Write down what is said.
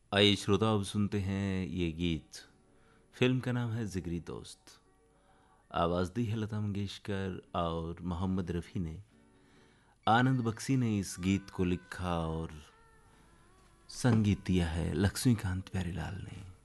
आइए श्रोता, अब सुनते हैं ये गीत। फिल्म का नाम है जिगरी दोस्त। आवाज़ दी है लता मंगेशकर और मोहम्मद रफ़ी ने। आनंद बख्शी ने इस गीत को लिखा और संगीत दिया है लक्ष्मीकांत प्यारेलाल ने।